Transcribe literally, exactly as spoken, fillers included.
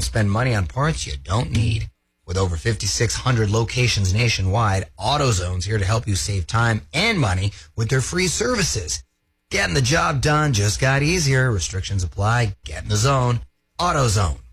don't spend money on parts you don't need. With over fifty-six hundred locations nationwide, AutoZone's here to help you save time and money with their free services. Getting the job done just got easier. Restrictions apply. Get in the zone. AutoZone.